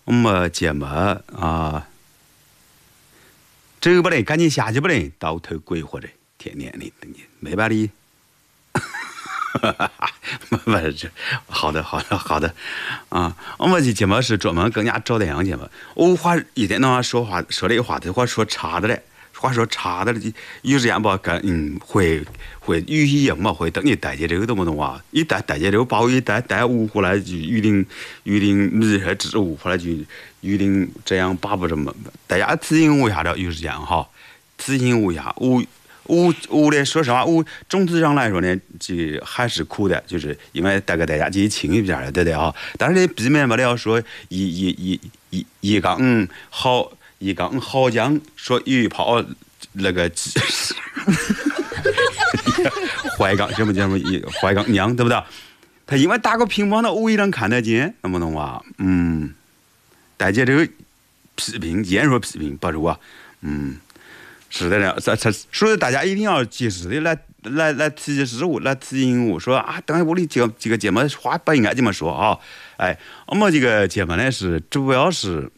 我们节目啊，走不嘞，赶紧下去不嘞，倒头鬼火的，天天的，没把你。不是这，好的啊！我们这节目是专门更加找太阳节目。我话一天到晚说这个话题，话说差的嘞，话说差的嘞，有时间吧，会语气硬嘛，会等你带节奏，懂不懂啊？一带节奏，把我一带误回来就预定日黑之误回来就预定这样巴不这么，大家咨询我一下的，有时间哈，咨询我一下我的说实话，我总体上来说呢，这还是苦的，就是因为带给大家这轻一点的，对不对啊？但是呢，避免不了说一缸好将说一炮那个怀钢什么怀钢娘，对不对？他因为打个乒乓的，我也能看得见，能不能啊？带节奏批评，严说批评，不如啊，是的，所以大家一定要及时的来提示我，来提醒我说啊，等下我的这个节目话不应该这么说啊。哎，我们这个节目呢是主要是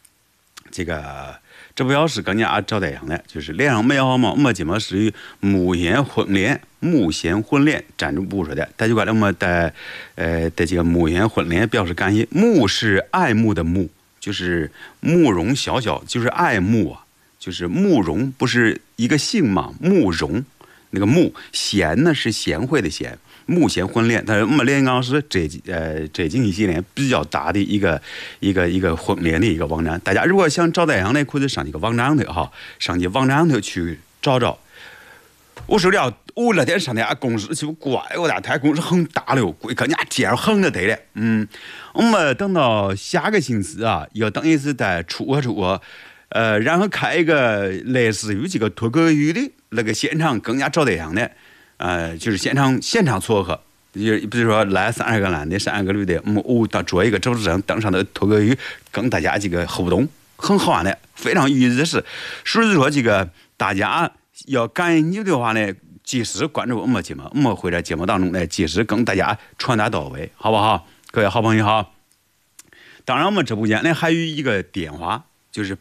跟人家找对象的，就是恋上美好嘛。我们节目是以木弦混练占主部说的，大家管我们的这个木弦混练表示感谢。木是爱慕的慕，就是慕容小小，就是爱慕啊。就是慕容不是一个姓嘛，慕容那个慕贤呢是贤惠的贤，木贤婚恋，但是我们连云港是最近一些年比较大的一个婚恋的一个网站。大家如果想找对象呢，可以上这个网站头哈，上去网站头去找。我说了，我那天上天公司去，怪我的太公司很大了，贵跟人家街上横着对的。我们等到下个星期啊，要等于是在出。然后开一个类似于这个脱口秀的那个现场，更加找对象的，就是现场撮合，就比如说来30个男的，30个女的，我做一个主持人登上的脱口秀，跟大家这个互动，很好玩的，非常有意思。所以说这个大家要感兴趣的话呢，及时关注我们节目，我们会在节目当中呢及时跟大家传达到位，好不好？各位好朋友好。当然我们直播间呢还有一个电话。就是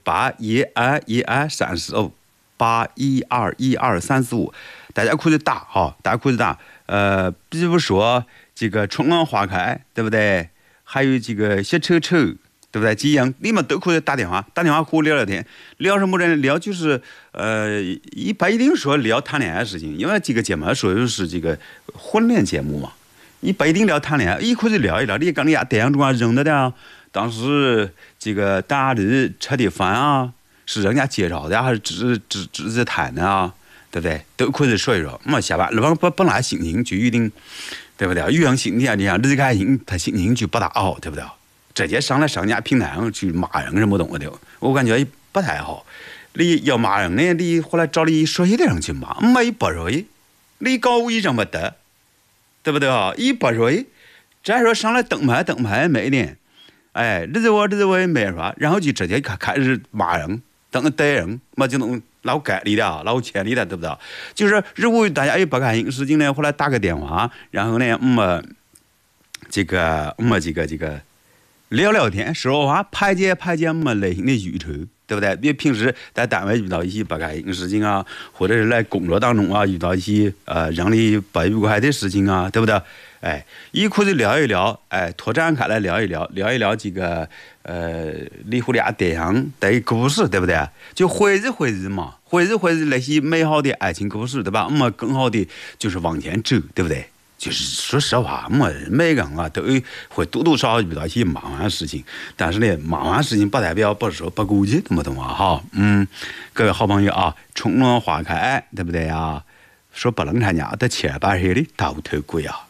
81121235，大家可以打哈，大家可以打。比如说这个春暖花开，对不对？还有这个小丑丑，对不对？这样你们都可以打电话和我聊天，聊什么呢？聊就是不一定说聊谈恋爱的事情，因为这个节目属于是这个婚恋节目嘛，你不一定聊谈恋爱，也可以聊一聊，你跟人家对象中啊认得的啊。当时这个打的吃的饭啊，是人家介绍的还是自己谈的啊？对不对？都可以说一说。下班那本来心情就一定，对不对？有人心情这样离开心，他心情就不大好，对不对？直接上人家平台上去骂人什么东西的，我感觉也不太好。你要骂人呢，你后来找你熟悉的人去骂，没不容易。你搞伪装不得，对不对啊？也不容易。再说上来灯牌没点。日子我也没说，然后就直接开始骂人，等逮人，就弄老概率的，老千里的，对不对？就是如果大家也不开心事情呢，后来打个电话，然后呢，我们这个聊聊天，说话排解我们内心的忧愁，对不对？比如平时在单位遇到一些不开心事情啊，或者是在工作当中啊遇到一些让你不愉快的事情啊，对不对？也可以聊一聊，拓展开来聊一聊这个你和俩对象的故事，对不对？就回忆嘛，回忆那些美好的爱情故事，对吧？我们更好的就是往前走，对不对？就是说实话，我们每个人啊都会多多少少遇到一些麻烦的事情，但是呢，麻烦事情不代表不是说不顾及，懂不懂啊？哈，各位好朋友啊，春暖花开，对不对啊？说不能参加，得780的倒头鬼啊！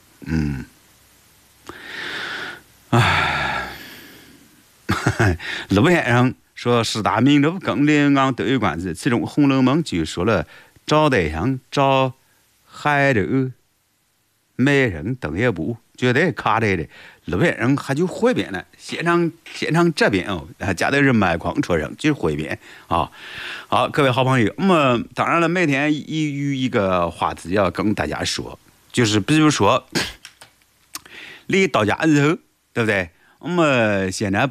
陆先生说4大名著跟连云港都有关系，其中《红楼梦》就说了找对象找海楼美人等也不绝对卡的的，陆先生他就汇编了，现场这边加的人脉广出人就是汇编啊。好，各位好朋友，我们当然了，每天有一个话题要跟大家说，就是比如说你到家以后，对不对？我们现在